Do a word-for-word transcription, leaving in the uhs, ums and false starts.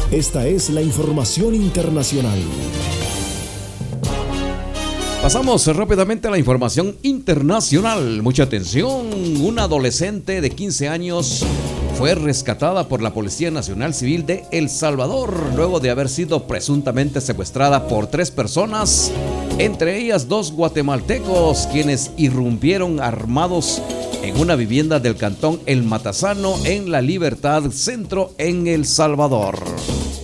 Esta es la información internacional. Pasamos rápidamente a la información internacional. Mucha atención. Una adolescente de quince años fue rescatada por la Policía Nacional Civil de El Salvador luego de haber sido presuntamente secuestrada por tres personas, entre ellas dos guatemaltecos, quienes irrumpieron armados en una vivienda del cantón El Matasano en La Libertad Centro en El Salvador.